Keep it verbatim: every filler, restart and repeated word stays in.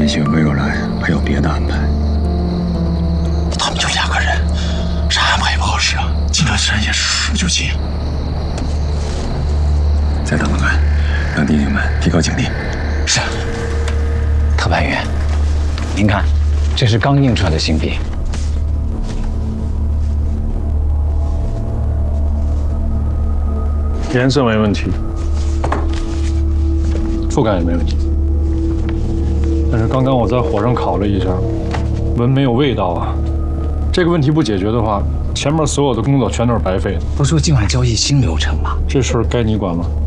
也许魏若兰还有别的安排。 他们就两个人，啥安排也不好使啊！进了山也是输就进。 再等等看，让弟兄们提高警惕。 是。特派员，您看，这是刚印出来的新币。 颜色没问题，触感也没问题，但是刚刚我在火上烤了一下，闻没有味道啊。这个问题不解决的话，前面所有的工作全都是白费的。 不是说今晚交易新流程吗？ 这事儿该你管吗？